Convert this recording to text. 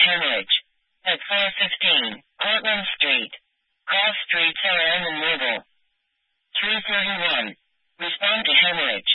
hemorrhage. At 4:15, Cortlandt Street. Cross streets are unmovable. 3:31. Respond to hemorrhage.